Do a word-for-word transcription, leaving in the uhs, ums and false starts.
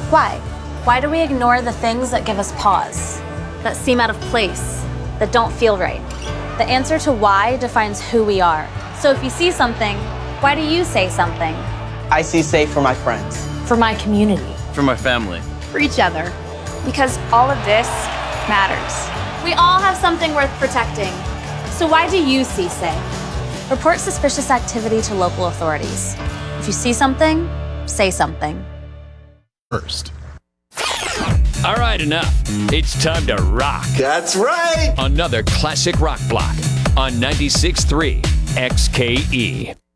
Why? Why do we ignore the things that give us pause, that seem out of place, that don't feel right? The answer to why defines who we are. So if you see something, why do you say something? I see safe for my friends. For my community. For my family. For each other. Because all of this matters. We all have something worth protecting. So why do you see say? Report suspicious activity to local authorities. If you see something, say something. First. All right, enough. It's time to rock. That's right. Another classic rock block on ninety-six point three X K E.